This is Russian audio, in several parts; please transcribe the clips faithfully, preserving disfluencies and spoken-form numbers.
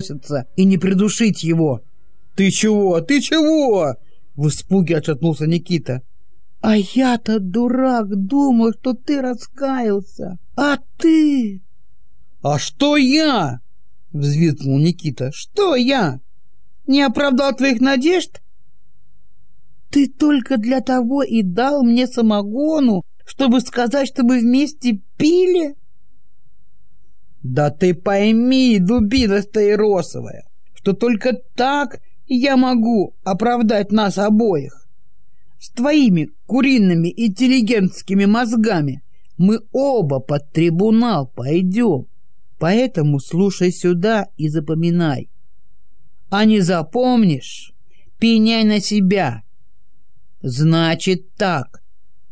броситься и не придушить его. «Ты чего? Ты чего?» — в испуге отшатнулся Никита. «А я-то, дурак, думал, что ты раскаялся. А ты...» «А что я?» — взвизгнул Никита. «Что я? Не оправдал твоих надежд? Ты только для того и дал мне самогону, чтобы сказать, что мы вместе пили?» «Да ты пойми, дубина стаиросовая, что только так я могу оправдать нас обоих. С твоими куриными интеллигентскими мозгами мы оба под трибунал пойдем. Поэтому слушай сюда и запоминай. А не запомнишь, пеняй на себя. Значит так.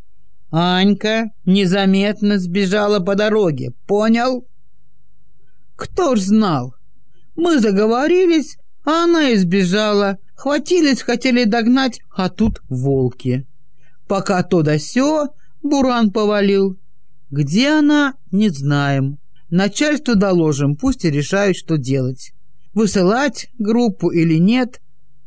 Анька незаметно сбежала по дороге, понял? Кто ж знал? Мы заговорились, а она избежала. Хватились, хотели догнать, а тут волки. Пока то да сё, буран повалил. Где она, не знаем. Начальству доложим, пусть и решают, что делать. Высылать группу или нет.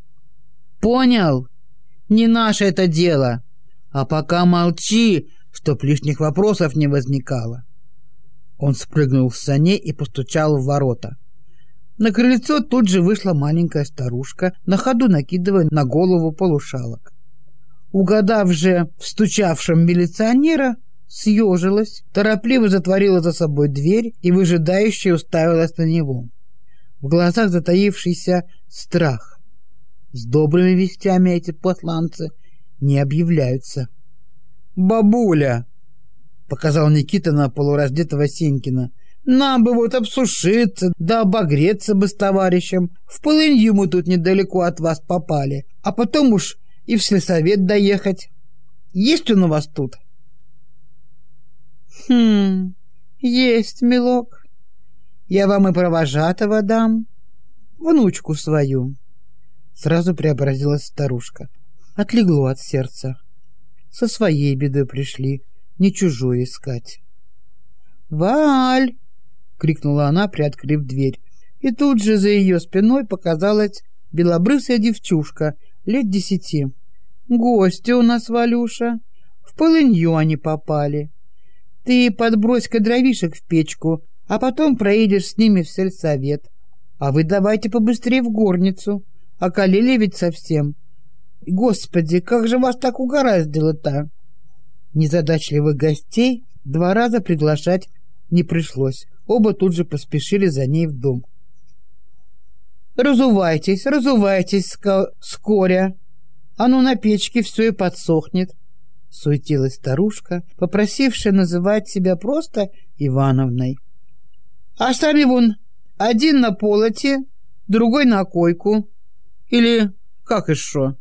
Понял? Не наше это дело. А пока молчи, чтоб лишних вопросов не возникало. Он спрыгнул с саней и постучал в ворота. На крыльцо тут же вышла маленькая старушка, на ходу накидывая на голову полушалок. Угадав же встучавшим милиционера, съежилась, торопливо затворила за собой дверь и выжидающе уставилась на него. В глазах затаившийся страх. С добрыми вестями эти посланцы не объявляются. «Бабуля!» — показал Никита на полураздетого Сенькина. «Нам бы вот обсушиться, да обогреться бы с товарищем. В полынью мы тут недалеко от вас попали, а потом уж и в сельсовет доехать. Есть он у вас тут?» «Хм, есть, милок. Я вам и провожатого дам, внучку свою». Сразу преобразилась старушка. Отлегло от сердца. Со своей бедой пришли, не чужой искать. «Валь!» — крикнула она, приоткрыв дверь. И тут же за ее спиной показалась белобрысая девчушка лет десяти. «Гости у нас, Валюша. В полынью они попали. Ты подбрось-ка дровишек в печку, а потом проедешь с ними в сельсовет. А вы давайте побыстрее в горницу. Околели ведь совсем. Господи, как же вас так угораздило-то!» Незадачливых гостей два раза приглашать не пришлось. Оба тут же поспешили за ней в дом. «Разувайтесь, разувайтесь, скоря. А ну на печке все и подсохнет», — суетилась старушка, попросившая называть себя просто Ивановной. «А сами вон один на полоте, другой на койку. Или как и шо?»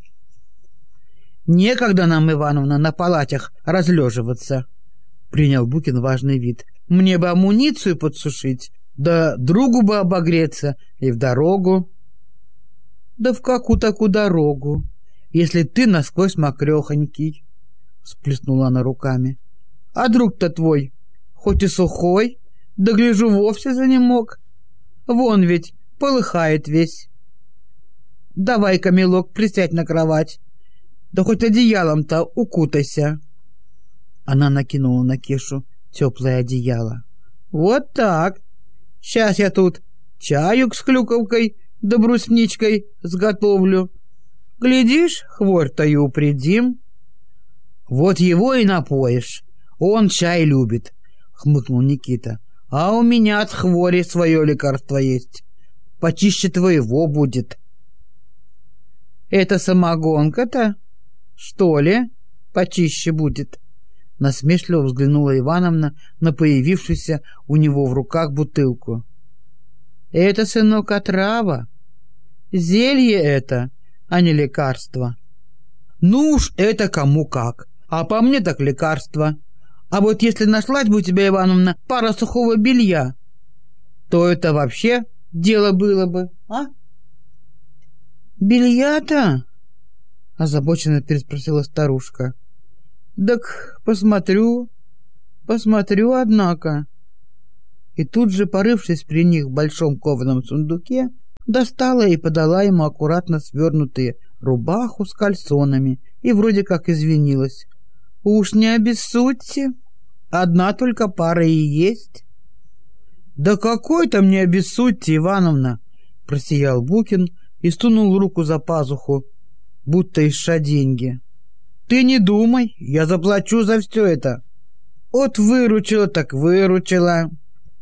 «Некогда нам, Ивановна, на палатях разлеживаться», — принял Букин важный вид. «Мне бы амуницию подсушить, да другу бы обогреться и в дорогу». «Да в какую такую дорогу, если ты насквозь мокрехонький», — всплеснула она руками. «А друг-то твой, хоть и сухой, да, гляжу, вовсе занемог. Вон ведь полыхает весь. Давай-ка, милок, присядь на кровать, да хоть одеялом-то укутайся». Она накинула на Кешу теплое одеяло. «Вот так. Сейчас я тут чаю с клюковкой да брусничкой сготовлю. Глядишь, хворь-то и упредим». «Вот его и напоишь. Он чай любит», — хмыкнул Никита. «А у меня от хвори свое лекарство есть. Почище твоего будет». «Это самогонка-то, что ли, почище будет?» Насмешливо взглянула Ивановна на появившуюся у него в руках бутылку. «Это, сынок, отрава. Зелье это, а не лекарство». «Ну уж это кому как. А по мне так лекарство. А вот если нашлась бы у тебя, Ивановна, пара сухого белья, то это вообще дело было бы, а?» «Белья-то?» — озабоченно переспросила старушка. «Так посмотрю, посмотрю, однако». И тут же, порывшись при них в большом кованом сундуке, достала и подала ему аккуратно свернутые рубаху с кальсонами и вроде как извинилась. «Уж не обессудьте, одна только пара и есть». «Да какой там не обессудьте, Ивановна!» — просиял Букин и сунул руку за пазуху, будто ища деньги. «Ты не думай, я заплачу за все это. От выручила так выручила».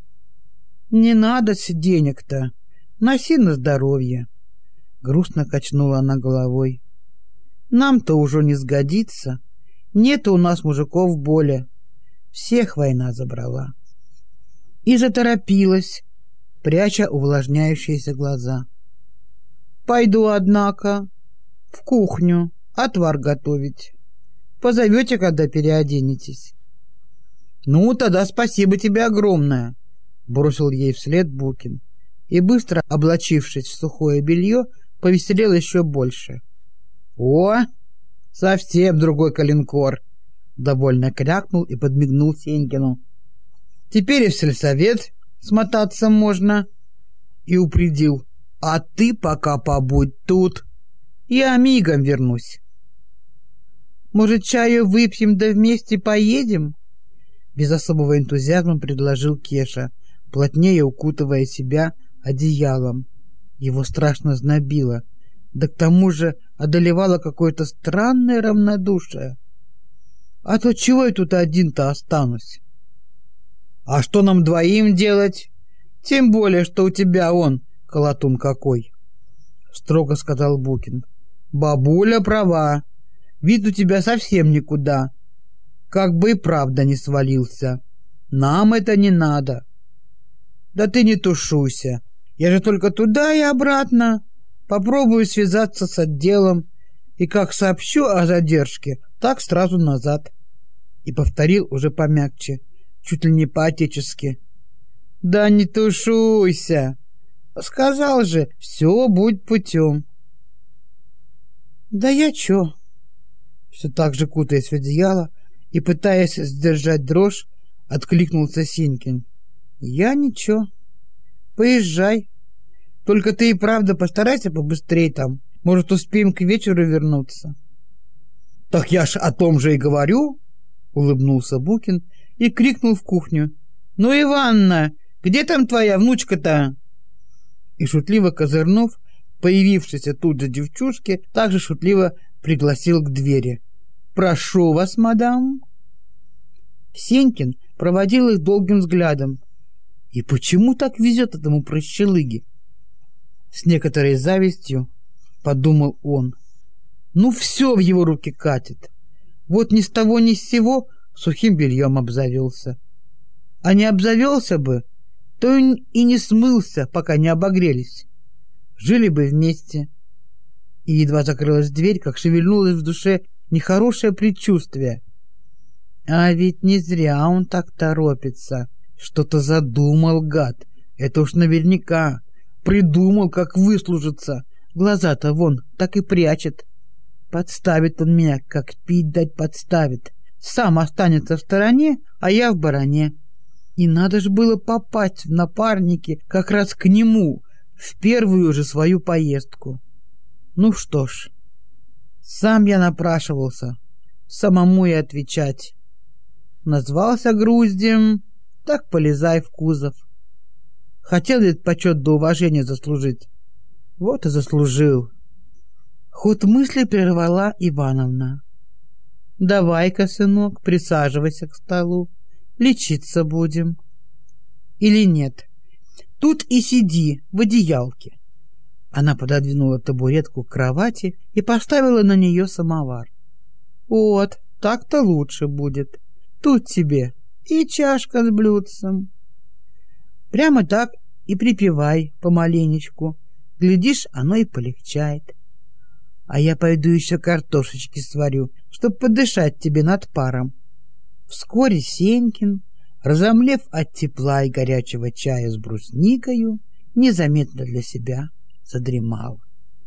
«Не надо денег-то, носи на здоровье», — грустно качнула она головой. «Нам-то уже не сгодится, нет у нас мужиков более, всех война забрала». И заторопилась, пряча увлажняющиеся глаза. «Пойду, однако, в кухню отвар готовить. Позовете, когда переоденетесь». «Ну, тогда спасибо тебе огромное», — бросил ей вслед Букин. И, быстро облачившись в сухое белье, повеселел еще больше. «О, совсем другой калинкор!» — довольно крякнул и подмигнул Сенькину. «Теперь и в сельсовет смотаться можно». И упредил: «А ты пока побудь тут, я мигом вернусь». «Может, чаю выпьем да вместе поедем?» Без особого энтузиазма предложил Кеша, плотнее укутывая себя одеялом. Его страшно знобило, да к тому же одолевало какое-то странное равнодушие. «А то чего я тут один-то останусь?» «А что нам двоим делать? Тем более, что у тебя он, колотун какой!» — строго сказал Букин. «Бабуля права, вид у тебя совсем никуда, как бы и правда не свалился. Нам это не надо». «Да ты не тушуйся, я же только туда и обратно. Попробую связаться с отделом, и как сообщу о задержке, так сразу назад». И повторил уже помягче, чуть ли не по-отечески. «Да не тушуйся! Сказал же, все будет путем». «Да я чё?» Все так же кутаясь в одеяло и пытаясь сдержать дрожь, откликнулся Сенькин. «Я ничего. Поезжай. Только ты и правда постарайся побыстрее там. Может, успеем к вечеру вернуться». «Так я ж о том же и говорю», — улыбнулся Букин и крикнул в кухню. «Ну, Иванна, где там твоя внучка-то?» И, шутливо козырнув появившейся тут же девчушке, также шутливо пригласил к двери. «Прошу вас, мадам». Сенькин проводил их долгим взглядом. И почему так везет этому прощелыге? С некоторой завистью подумал он. Ну, все в его руки катит. Вот ни с того ни с сего сухим бельем обзавелся. А не обзавелся бы, то и не смылся, пока не обогрелись. Жили бы вместе. И едва закрылась дверь, как шевельнулось в душе нехорошее предчувствие. А ведь не зря он так торопится. Что-то задумал, гад. Это уж наверняка. Придумал, как выслужиться. Глаза-то вон так и прячет. Подставит он меня, как пить дать подставит. Сам останется в стороне, а я в баране. И надо ж было попасть в напарники как раз к нему в первую же свою поездку. Ну что ж, сам я напрашивался, самому и отвечать. Назвался груздем, так полезай в кузов. Хотел ведь почет до уважения заслужить. Вот и заслужил. Ход мысли прервала Ивановна. «Давай-ка, сынок, присаживайся к столу. Лечиться будем. Или нет? Тут и сиди, в одеялке». Она пододвинула табуретку к кровати и поставила на нее самовар. «Вот, так-то лучше будет. Тут тебе и чашка с блюдцем. Прямо так и припевай помаленечку. Глядишь, оно и полегчает. А я пойду еще картошечки сварю, чтоб подышать тебе над паром». Вскоре Сенькин, разомлев от тепла и горячего чая с брусникою, незаметно для себя задремал.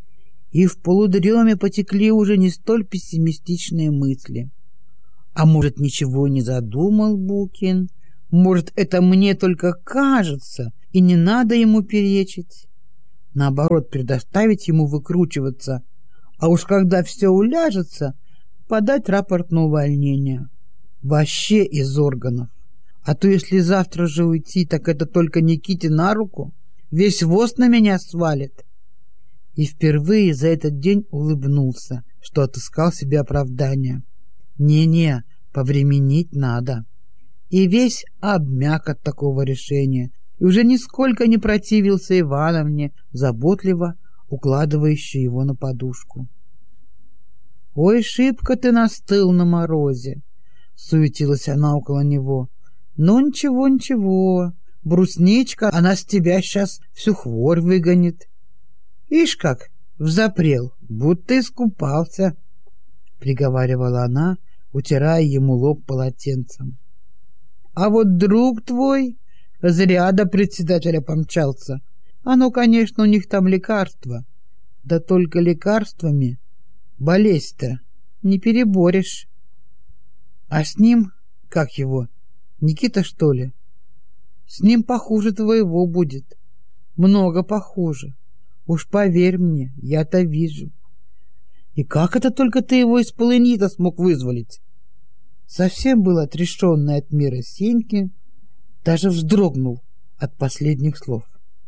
И в полудреме потекли уже не столь пессимистичные мысли. А может, ничего не задумал Букин? Может, это мне только кажется, и не надо ему перечить? Наоборот, предоставить ему выкручиваться, а уж когда все уляжется, подать рапорт на увольнение. Вообще из органов. А то если завтра же уйти, так это только Никите на руку. Весь воз на меня свалит. И впервые за этот день улыбнулся, что отыскал себе оправдание. Не-не, повременить надо. И весь обмяк от такого решения, и уже нисколько не противился Ивановне, заботливо укладывающей его на подушку. «Ой, шибко ты настыл на морозе!» — суетилась она около него. «Ну, ничего, ничего, брусничка, она с тебя сейчас всю хворь выгонит. Ишь как, взапрел, будто искупался!» — приговаривала она, утирая ему лоб полотенцем. «А вот друг твой зря до председателя помчался. Оно, конечно, у них там лекарство. Да только лекарствами болезнь-то не переборешь. А с ним, как его, Никита, что ли? С ним похуже твоего будет. Много похуже. Уж поверь мне, я-то вижу. И как это только ты его из полыни-то смог вызволить?» Совсем был отрешенный от мира Сеньки, даже вздрогнул от последних слов.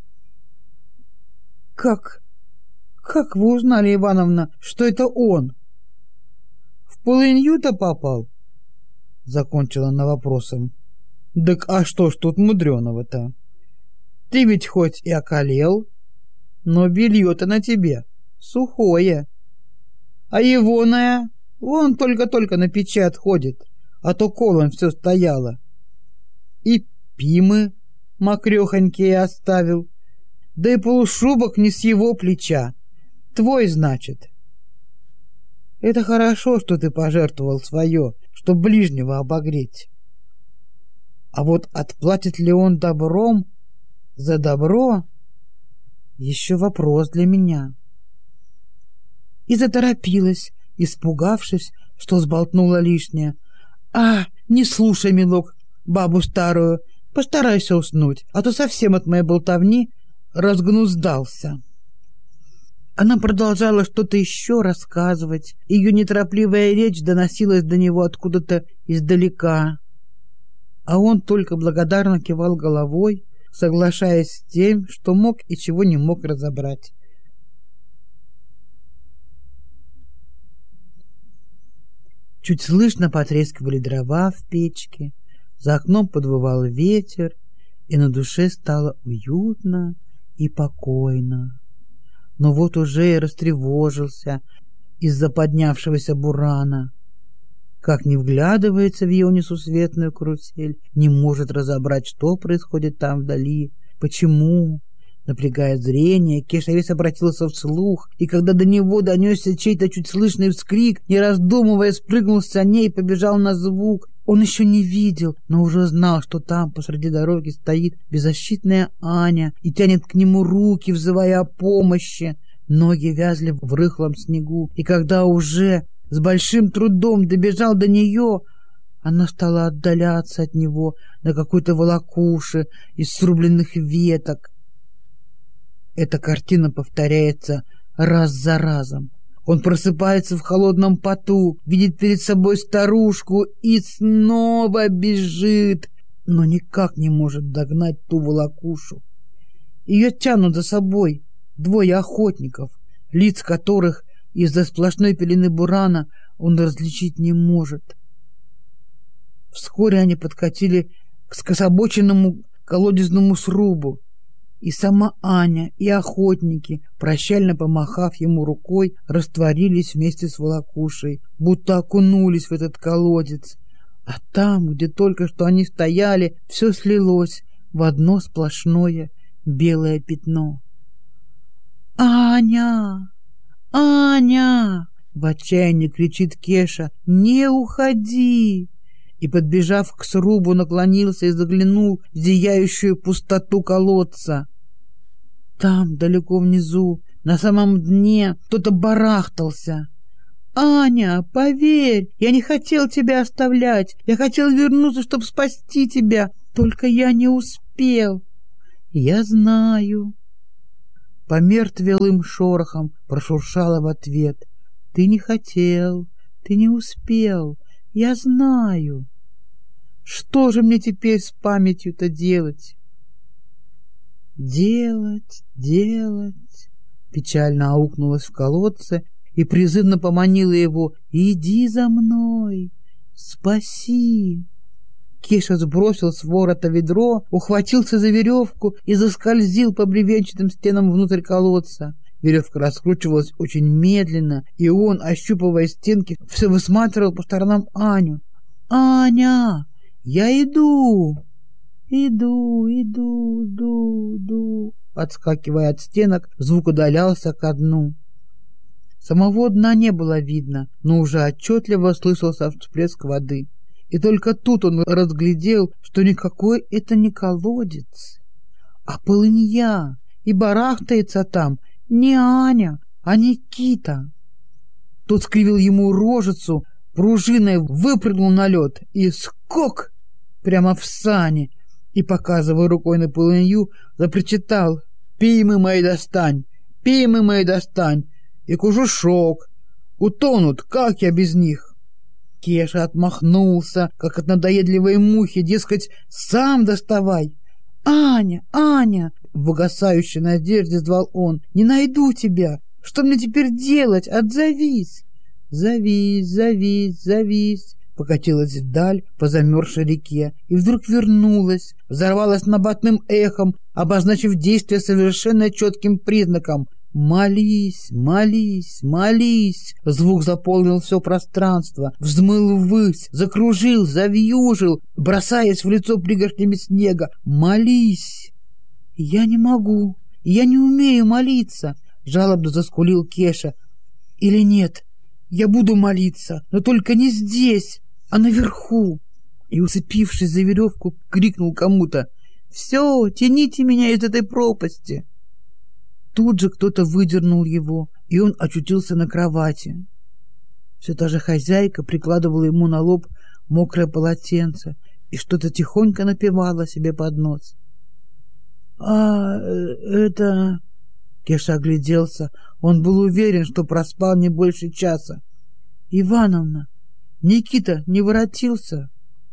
«Как? Как вы узнали, Ивановна, что это он?» «В полынью-то попал?» — закончила она вопросом. «Так а что ж тут мудреного-то? Ты ведь хоть и околел, но белье-то на тебе сухое. А егоное вон только-только на печи отходит, а то колом все стояло. И пимы мокрехонькие оставил, да и полушубок не с его плеча. Твой, значит. Это хорошо, что ты пожертвовал свое, чтоб ближнего обогреть. А вот отплатит ли он добром за добро, еще вопрос для меня». И заторопилась, испугавшись, что сболтнула лишнее. «А, не слушай, милок, бабу старую, постарайся уснуть, а то совсем от моей болтовни разгнуздался». Она продолжала что-то еще рассказывать. Ее неторопливая речь доносилась до него откуда-то издалека. А он только благодарно кивал головой, соглашаясь с тем, что мог и чего не мог разобрать. Чуть слышно потрескивали дрова в печке, за окном подвывал ветер, и на душе стало уютно и покойно. Но вот уже и растревожился из-за поднявшегося бурана. Как ни вглядывается в его несусветную карусель, не может разобрать, что происходит там вдали, почему. Напрягая зрение, Кеша весь обратился вслух, и когда до него донесся чей-то чуть слышный вскрик, не раздумывая, спрыгнул с саней и побежал на звук. Он еще не видел, но уже знал, что там посреди дороги стоит беззащитная Аня и тянет к нему руки, взывая о помощи. Ноги вязли в рыхлом снегу, и когда уже с большим трудом добежал до нее, она стала отдаляться от него на какой-то волокуше из срубленных веток. Эта картина повторяется раз за разом. Он просыпается в холодном поту, видит перед собой старушку и снова бежит, но никак не может догнать ту волокушу. Ее тянут за собой двое охотников, лиц которых из-за сплошной пелены бурана он различить не может. Вскоре они подкатили к скособоченному колодезному срубу, и сама Аня, и охотники, прощально помахав ему рукой, растворились вместе с волокушей, будто окунулись в этот колодец. А там, где только что они стояли, все слилось в одно сплошное белое пятно. «Аня! Аня!» — в отчаянии кричит Кеша. «Не уходи!» И, подбежав к срубу, наклонился и заглянул в зияющую пустоту колодца. Там, далеко внизу, на самом дне, кто-то барахтался. «Аня, поверь, я не хотел тебя оставлять. Я хотел вернуться, чтобы спасти тебя. Только я не успел». «Я знаю». помертвелым шорохом прошуршала в ответ: «Ты не хотел, ты не успел, я знаю. Что же мне теперь с памятью-то делать?» «Делать, делать», — печально аукнулась в колодце и призывно поманила его: «Иди за мной, спаси». Кеша сбросил с ворота ведро, ухватился за веревку и заскользил по бревенчатым стенам внутрь колодца. Веревка раскручивалась очень медленно, и он, ощупывая стенки, все высматривал по сторонам Аню. «Аня, я иду!» «Иду, иду, иду, иду!» Отскакивая от стенок, звук удалялся ко дну. Самого дна не было видно, но уже отчетливо слышался всплеск воды. И только тут он разглядел, что никакой это не колодец, а полынья, и барахтается там не Аня, а Никита. Тот скривил ему рожицу, пружиной выпрыгнул на лед и скок прямо в сани, и, показывая рукой на полынью, запричитал: «Пимы мои достань, пимы мои достань, и кожушок, утонут, как я без них?» Кеша отмахнулся, как от надоедливой мухи, дескать, сам доставай. «Аня, Аня!» — в угасающей надежде звал он. «Не найду тебя! Что мне теперь делать? Отзовись!» «Зовись, зовись, зовись!» покатилась вдаль по замерзшей реке и вдруг вернулась, взорвалась набатным эхом, обозначив действие совершенно четким признаком. «Молись, молись, молись!» Звук заполнил все пространство, взмыл ввысь, закружил, завьюжил, бросаясь в лицо пригоршнями снега. «Молись!» «Я не могу, я не умею молиться!» — жалобно заскулил Кеша. «Или нет, я буду молиться, но только не здесь, а наверху!» И, уцепившись за веревку, крикнул кому-то: «Все, тяните меня из этой пропасти!» Тут же кто-то выдернул его, и он очутился на кровати. Все та же хозяйка прикладывала ему на лоб мокрое полотенце и что-то тихонько напевала себе под нос. «А это...» Кеша огляделся. Он был уверен, что проспал не больше часа. «Ивановна, Никита не воротился?»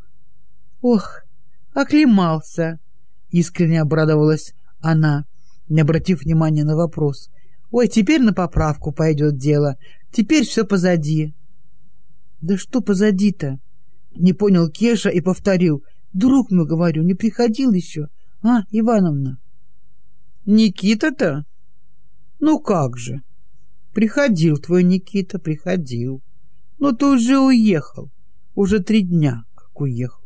«Ох, оклемался!» Искренне обрадовалась она, не обратив внимания на вопрос. «Ой, теперь на поправку пойдет дело. Теперь все позади». «Да что позади-то?» Не понял Кеша и повторил. «Друг мой, говорю, не приходил еще, а, Ивановна?» «Никита-то? Ну как же? Приходил твой Никита, приходил. Но ты уже уехал. Уже три дня, как уехал».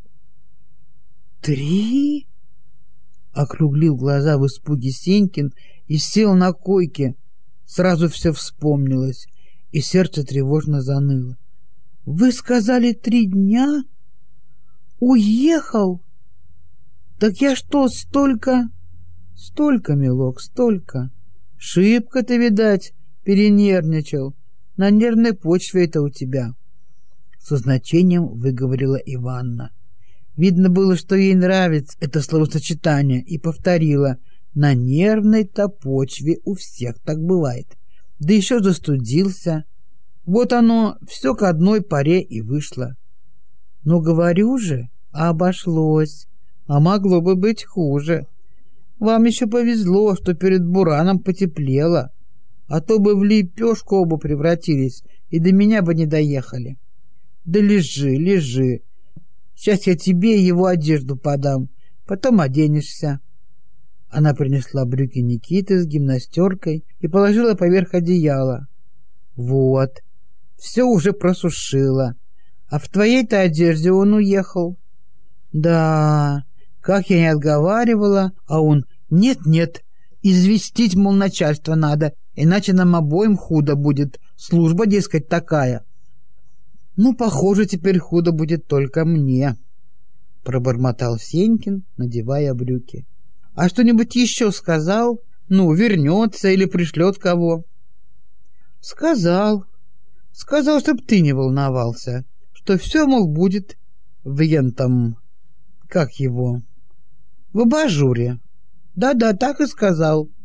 «Три?» Округлил глаза в испуге Сенькин и сел на койке. Сразу все вспомнилось, и сердце тревожно заныло. «Вы сказали, три дня? Уехал? Так я что, столько...» «Столько, милок, столько. Шибко ты, видать, перенервничал. На нервной почве это у тебя», — со значением выговорила Иванна. Видно было, что ей нравится это словосочетание, и повторила: «На нервной-то почве у всех так бывает. Да еще застудился. Вот оно все к одной паре и вышло. Но, говорю же, обошлось, а могло бы быть хуже. Вам еще повезло, что перед бураном потеплело, а то бы в лепешку оба превратились и до меня бы не доехали. Да лежи, лежи. Сейчас я тебе его одежду подам, потом оденешься». Она принесла брюки Никиты с гимнастеркой и положила поверх одеяла. «Вот, все уже просушила. А в твоей-то одежде он уехал». «Да, как я не отговаривала, а он: нет-нет, известить, мол, начальство надо, иначе нам обоим худо будет, служба, дескать, такая». «Ну, похоже, теперь худо будет только мне», — пробормотал Сенькин, надевая брюки. «А что-нибудь еще сказал? Ну, вернется или пришлет кого?» «Сказал. Сказал, чтоб ты не волновался, что все, мол, будет в ентом... Как его? В абажуре. Да-да, так и сказал.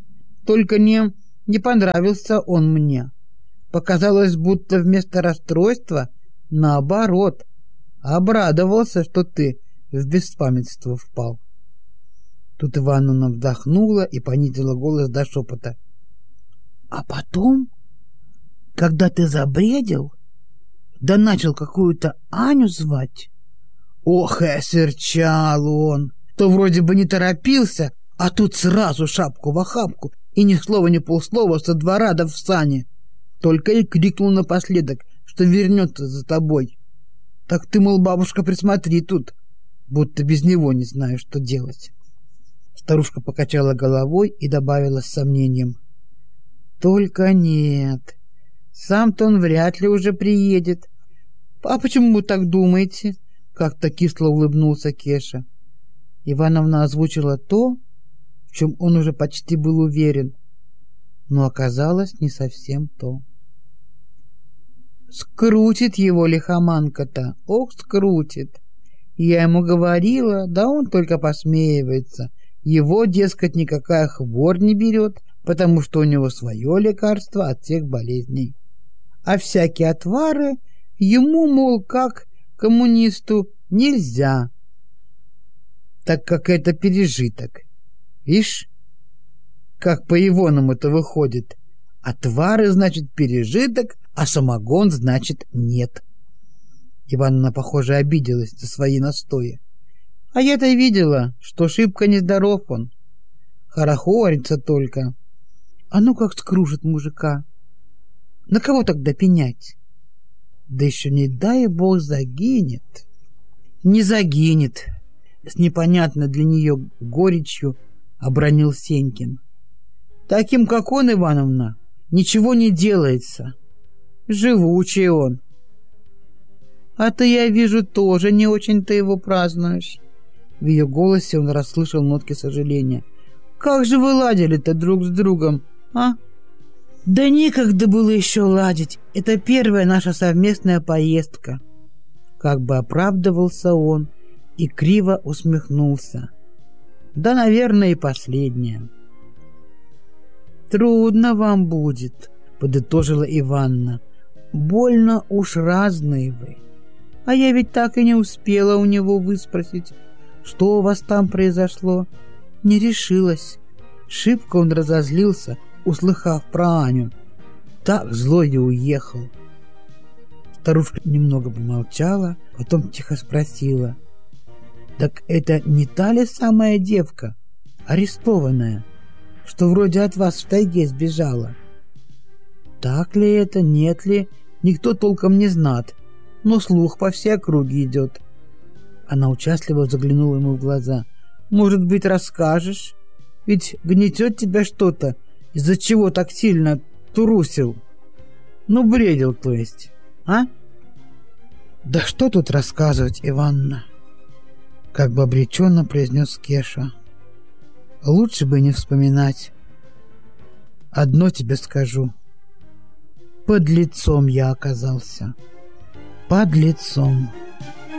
Только не, не понравился он мне. Показалось, будто вместо расстройства, наоборот, обрадовался, что ты в беспамятство впал. Тут Ивановна вдохнула и понизила голос до шепота. А потом, когда ты забредил, да начал какую-то Аню звать, ох, и осерчал он, то вроде бы не торопился, а тут сразу шапку в охапку и ни слова ни полслова со двора да в сани. Только и крикнул напоследок, что вернется за тобой. Так ты, мол, бабушка, присмотри тут, будто без него не знаешь, что делать. Старушка покачала головой и добавила с сомнением. Только нет, сам-то он вряд ли уже приедет. А почему вы так думаете? Как-то кисло улыбнулся Кеша. Ивановна озвучила то, в чем он уже почти был уверен, но оказалось не совсем то. Скрутит его лихоманка-то, ох, скрутит. Я ему говорила, да он только посмеивается. Его, дескать, никакая хворь не берет, потому что у него свое лекарство от всех болезней. А всякие отвары ему, мол, как коммунисту, нельзя, так как это пережиток. Ишь, как по-ивоному это выходит. Отвары, значит, пережиток, а самогон, значит, нет. Ивановна, похоже, обиделась за свои настои. А я-то видела, что шибко нездоров он. Хорохорится только. А ну как скружит мужика. На кого тогда пенять? Да еще не дай бог загинет. Не загинет. С непонятной для нее горечью обронил Сенькин. Таким, как он, Ивановна, ничего не делается. Живучий он. А ты, я вижу, тоже не очень-то его празднуешь. В ее голосе он расслышал нотки сожаления. Как же вы ладили-то друг с другом, а? Да некогда было еще ладить. Это первая наша совместная поездка. Как бы оправдывался он и криво усмехнулся. Да, наверное, и последняя. Трудно вам будет, подытожила Иванна. Больно уж разные вы. А я ведь так и не успела у него выспросить, что у вас там произошло. Не решилась. Шибко он разозлился, услыхав про Аню. Так злой и уехал. Старушка немного помолчала, потом тихо спросила. Так это не та ли самая девка, арестованная, что вроде от вас в тайге сбежала? Так ли это, нет ли, никто толком не знает, но слух по всей округе идет. Она участливо заглянула ему в глаза. Может быть, расскажешь? Ведь гнетет тебя что-то, из-за чего так сильно трусил. Ну, бредил, то есть, а? Да что тут рассказывать, Иванна? Как бы обреченно произнес Кеша. Лучше бы не вспоминать. Одно тебе скажу. Под лицом я оказался. Под лицом.